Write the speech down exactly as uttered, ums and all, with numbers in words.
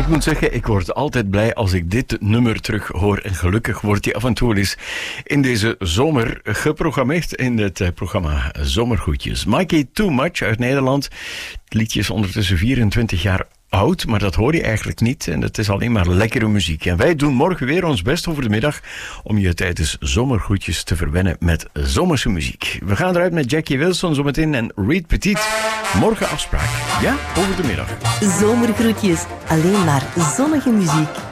moet zeggen, ik word altijd blij als ik dit nummer terug hoor. En gelukkig wordt hij af en toe eens in deze zomer geprogrammeerd in het programma Zomergoedjes. Mikey Too Much uit Nederland. Het liedje is ondertussen vierentwintig jaar oud, maar dat hoor je eigenlijk niet. En het is alleen maar lekkere muziek. En wij doen morgen weer ons best over de middag om je tijdens Zomergroetjes te verwennen met zomerse muziek. We gaan eruit met Jackie Wilson zometeen en Reed Petit. Morgen afspraak. Ja, over de middag. Zomergroetjes. Alleen maar zonnige muziek.